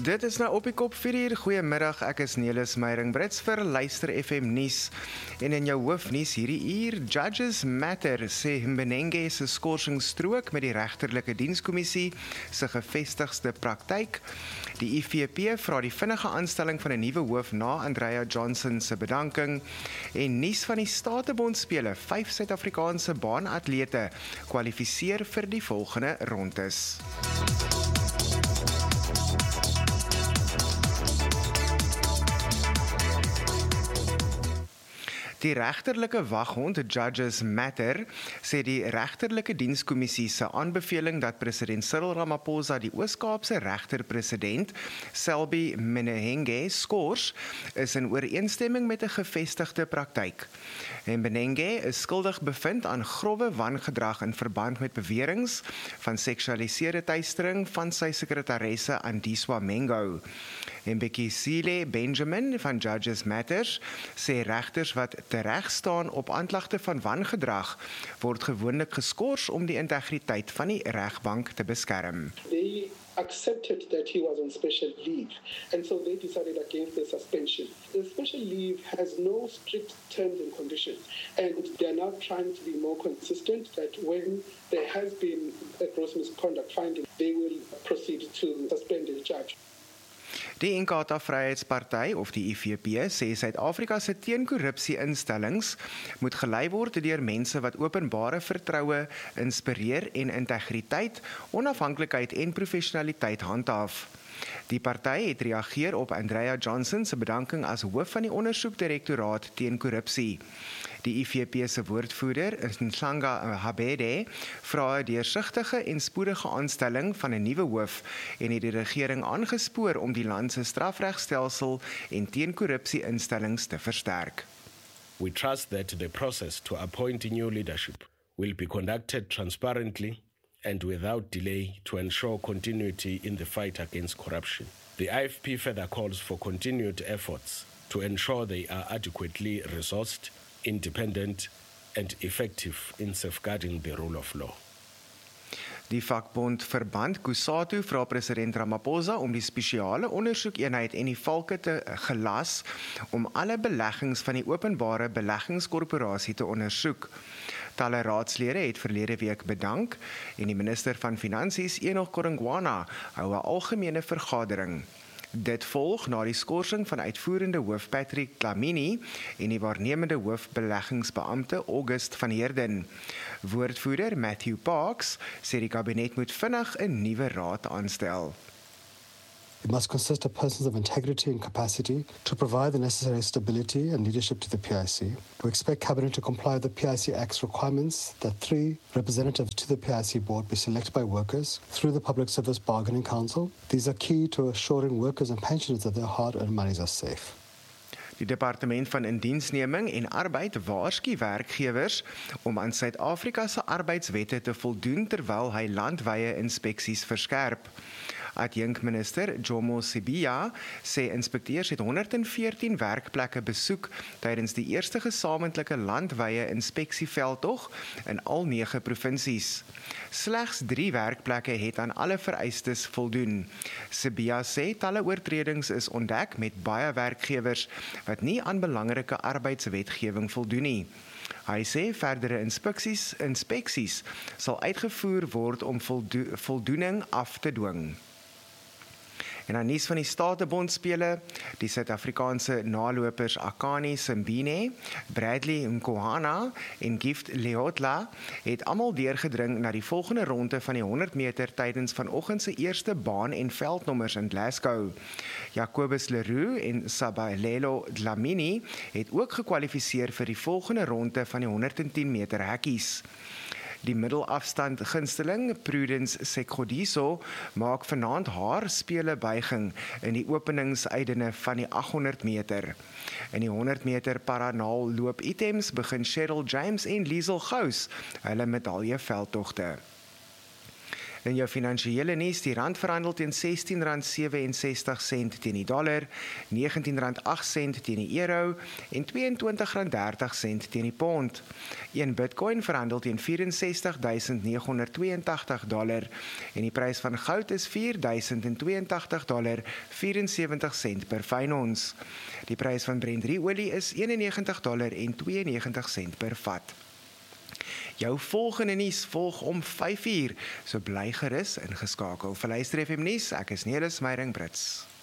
Dit is nou op die kop 4 uur. Goeiemiddag, ek is Nelis Meyering-Brits vir Luister FM Nuus. En in jou hoofnuus hierdie uur, Judges Matter sê Mbenenge se skorsing strook met die regterlike dienskommissie se gevestigde praktyk. Die IFP vra die vinnige aanstelling van 'n nuwe hoof na Andrea Johnson se bedanking. En nuus van die Statebondspele, 5 Suid-Afrikaanse baanatlete kwalifiseer vir die volgende rondes. Die regterlike waghond Judges Matter sê die regterlike dienskommissie se aanbeveling dat president Cyril Ramaphosa die Oos-Kaapse regter-president Selby Mbenenge skors is in ooreenstemming met 'n gevestigde praktyk. Mbenenge is skuldig bevind aan grove wangedrag in verband met beweringe van seksualiseerde teistering van sy sekretaresse Andiswa Mengo. Mbekisile Benjamin van Judges Matters sê regters wat tereg staan op aanklagte van wangedrag word gewoonlik geskort om die integriteit van die regbank te beskerm. They accepted that he was on special leave, and so they decided against the suspension. The special leave has no strict terms and conditions, and they're now trying to be more consistent that when there has been a gross misconduct finding, they will proceed to suspend the judge. Die Inkatha Vryheidsparty of die IFP sê Suid-Afrika se teenkorrupsie-instellings moet gelei word deur mense wat openbare vertroue, inspireer en integriteit, onafhanklikheid en professionaliteit handhaaf. Die party het reageer op Andrea Johnson se bedanking as hoof van die ondersoekdirektoraat teen korrupsie. Die IFP se woordvoerder, Nhlanga Habede, vra 'n deursigtige en spoedige aanstelling van 'n nuwe hoof en het die regering aangespoor om die land se strafregstelsel en teenkorrupsie-instellings te versterk. We trust that the process to appoint new leadership will be conducted transparently and without delay to ensure continuity in the fight against corruption. The IFP further calls for continued efforts to ensure they are adequately resourced, independent and effective in safeguarding the rule of law. Die vakbond Verband Kusatu vra president Ramaphosa om die spesiale ondersoekeenheid en die valke te gelas om alle beleggings van die openbare beleggingskorporasie te ondersoek. Talle raadslede het verlede week bedank en die minister van Finansies Enoch Godongwana hou 'n algemene vergadering. Dit volg na die skorsing van uitvoerende hoof Patrick Dlamini en die waarnemende hoof beleggingsbeampte August van Heerden. Woordvoerder Matthew Parks sê die kabinet moet vinnig 'n nuwe raad aanstel. It must consist of persons of integrity and capacity to provide the necessary stability and leadership to the PIC. We expect Cabinet to comply with the PIC Act's requirements that 3 representatives to the PIC board be selected by workers through the Public Service Bargaining Council. These are key to assuring workers and pensioners that their hard-earned monies are safe. Die Departement van Indiensneming en Arbeid waarsku werkgewers om aan Suid-Afrika se arbeidswette te voldoen terwyl hy landwye inspeksies verskerp. Adjunkminister Jomo Sibiya sê inspekteurs het 114 werkplekke besoek tydens die eerste gesamentlike landwye inspeksieveldtog in al 9 provinsies. Slegs 3 werkplekke het aan alle vereistes voldoen. Sibiya sê talle oortredings is ontdek met baie werkgewers wat nie aan belangrike arbeidswetgewing voldoen nie. Hy sê verdere inspeksies sal uitgevoer word om voldoening af te dwing. En dan nuus van die Statebondspele, die Suid-Afrikaanse nalopers Akani Simbine, Bradley Mkohana en Gift Leotla het almal deurgedring na die volgende ronde van die 100 meter tydens vanoggend se eerste baan- en veldnommers in Glasgow. Jacobus Leroux en Sabalelo Dlamini het ook gekwalifiseer vir die volgende ronde van die 110 meter hekkies. Die middelafstand gunsteling Prudence Sekgodiso maak vanaand haar spelebuiging in die openingseindene van die 800 meter. In die 100 meter paranaal loop items begin Cheryl James en Liesel Gous hulle medaljeveldtogte. In jou finansiële nuus, die rand verhandel teen R16.67 teen die dollar, R19.08 teen die euro en R22.30 teen die pond. 1 Bitcoin verhandel teen $64.982 en die prys van goud is $4.082.74 per fyn ons. Die prys van Brent olie is $91.92 per vat. Jou volgende nuus volg om 5 uur, so bly gerus ingeskakel. Vir Luister FM nuus, ek is Nelis Meyering Brits.